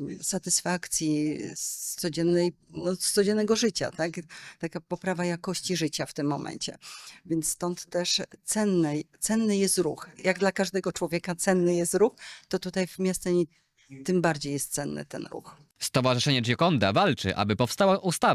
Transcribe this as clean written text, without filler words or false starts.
satysfakcji z codziennego życia, tak? Taka poprawa jakości życia w tym momencie. Więc stąd też cenny jest ruch. Jak dla każdego człowieka cenny jest ruch, to tutaj w Miastęni tym bardziej jest cenny ten ruch. Stowarzyszenie Gioconda walczy, aby powstała ustawa,